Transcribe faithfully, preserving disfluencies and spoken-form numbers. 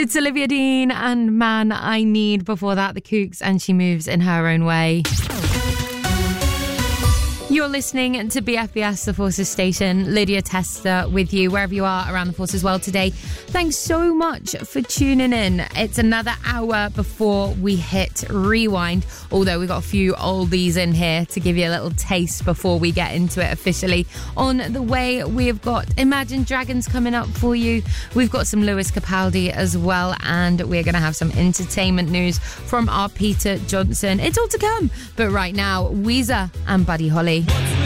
It's Olivia Dean and Man I Need. Before that, The Kooks and She Moves in Her Own Way. You're listening to B F B S, the Forces station. Lydia Tester with you wherever you are around the Forces world today. Thanks so much for tuning in. It's another hour before we hit rewind, although we've got a few oldies in here to give you a little taste before we get into it officially. On the way, we've got Imagine Dragons coming up for you. We've got some Lewis Capaldi as well, and we're going to have some entertainment news from our Peter Johnson. It's all to come, but right now, Weezer and Buddy Holly.